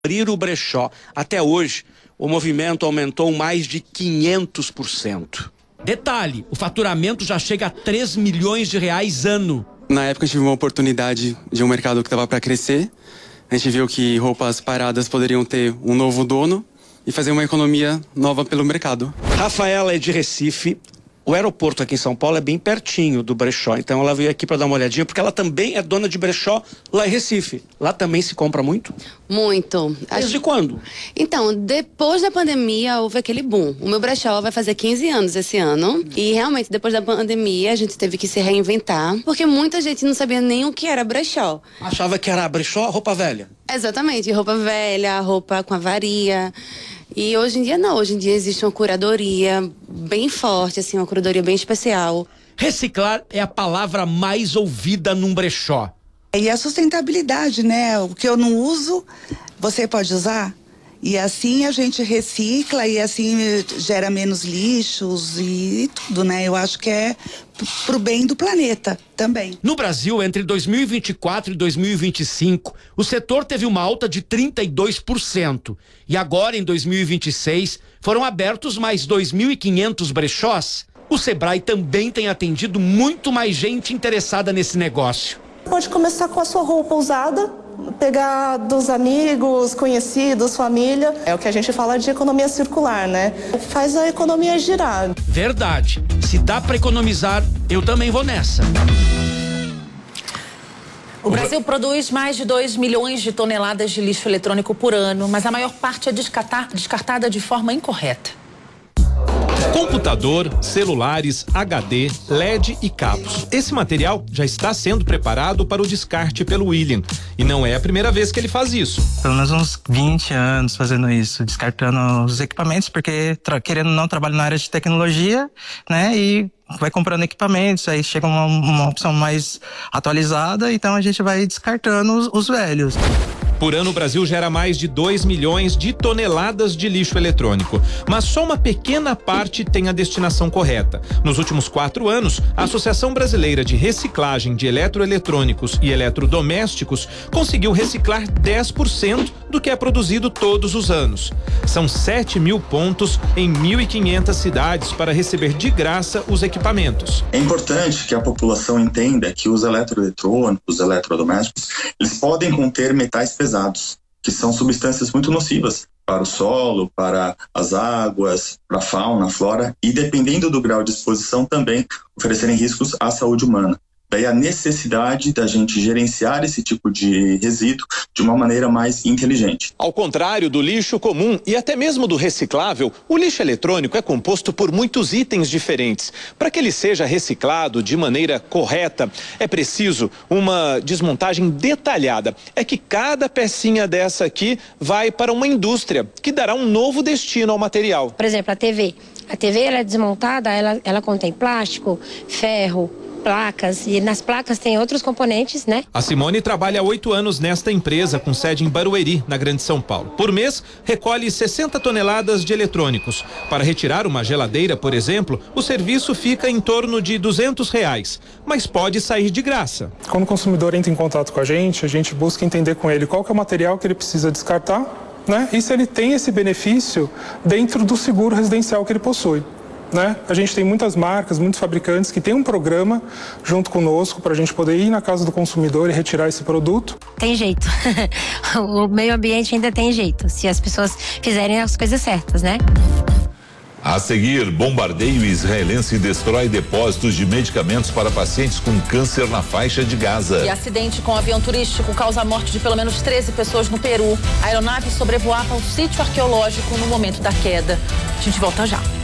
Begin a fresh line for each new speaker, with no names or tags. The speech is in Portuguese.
abrir o brechó. Até hoje, o movimento aumentou mais de 500%.
Detalhe, o faturamento já chega a 3 milhões de reais ano.
Na época eu tive uma oportunidade de um mercado que estava para crescer. A gente viu que roupas paradas poderiam ter um novo dono e fazer uma economia nova pelo mercado.
Rafaela é de Recife. O aeroporto aqui em São Paulo é bem pertinho do brechó, então ela veio aqui para dar uma olhadinha, porque ela também é dona de brechó lá em Recife. Lá também se compra muito?
Muito.
Desde quando?
Então, depois da pandemia houve aquele boom. O meu brechó vai fazer 15 anos esse ano e realmente depois da pandemia a gente teve que se reinventar, porque muita gente não sabia nem o que era brechó.
Achava que era brechó, roupa velha?
Exatamente, roupa velha, roupa com avaria. E hoje em dia não, hoje em dia existe uma curadoria bem forte, assim, uma curadoria bem especial.
Reciclar é a palavra mais ouvida num brechó.
E a sustentabilidade, né? O que eu não uso, você pode usar. E assim a gente recicla e assim gera menos lixos e tudo, né? Eu acho que é pro bem do planeta também.
No Brasil, entre 2024 e 2025, o setor teve uma alta de 32%. E agora, em 2026, foram abertos mais 2.500 brechós. O Sebrae também tem atendido muito mais gente interessada nesse negócio.
Pode começar com a sua roupa usada, pegar dos amigos, conhecidos, família. É o que a gente fala de economia circular, né? Faz a economia girar.
Verdade. Se dá para economizar, eu também vou nessa.
O Brasil produz mais de 2 milhões de toneladas de lixo eletrônico por ano, mas a maior parte é descartada de forma incorreta.
Computador, celulares, HD, LED e cabos. Esse material já está sendo preparado para o descarte pelo William. E não é a primeira vez que ele faz isso.
Pelo menos uns 20 anos fazendo isso, descartando os equipamentos, porque querendo ou não, trabalho na área de tecnologia, né? E vai comprando equipamentos, aí chega uma opção mais atualizada, então a gente vai descartando os velhos.
Por ano, o Brasil gera mais de 2 milhões de toneladas de lixo eletrônico. Mas só uma pequena parte tem a destinação correta. Nos últimos 4 anos, a Associação Brasileira de Reciclagem de Eletroeletrônicos e Eletrodomésticos conseguiu reciclar 10% do que é produzido todos os anos. São 7.000 pontos em 1.500 cidades para receber de graça os equipamentos.
É importante que a população entenda que os eletroeletrônicos, os eletrodomésticos, eles podem conter metais pesados, que são substâncias muito nocivas para o solo, para as águas, para a fauna, a flora e, dependendo do grau de exposição, também oferecerem riscos à saúde humana. Daí a necessidade da gente gerenciar esse tipo de resíduo de uma maneira mais inteligente.
Ao contrário do lixo comum e até mesmo do reciclável, o lixo eletrônico é composto por muitos itens diferentes. Para que ele seja reciclado de maneira correta, é preciso uma desmontagem detalhada. É que cada pecinha dessa aqui vai para uma indústria que dará um novo destino ao material.
Por exemplo, a TV. A TV ela é desmontada, ela contém plástico, ferro, placas, e nas placas tem outros componentes, né?
A Simone trabalha há 8 anos nesta empresa, com sede em Barueri, na Grande São Paulo. Por mês, recolhe 60 toneladas de eletrônicos. Para retirar uma geladeira, por exemplo, o serviço fica em torno de R$200, mas pode sair de graça.
Quando o consumidor entra em contato com a gente busca entender com ele qual que é o material que ele precisa descartar, né? E se ele tem esse benefício dentro do seguro residencial que ele possui. Né? A gente tem muitas marcas, muitos fabricantes que têm um programa junto conosco para a gente poder ir na casa do consumidor e retirar esse produto.
Tem jeito. O meio ambiente ainda tem jeito, se as pessoas fizerem as coisas certas, né?
A seguir, bombardeio israelense destrói depósitos de medicamentos para pacientes com câncer na faixa de Gaza.
E acidente com avião turístico causa a morte de pelo menos 13 pessoas no Peru. A aeronave sobrevoava um sítio arqueológico no momento da queda. A gente volta já.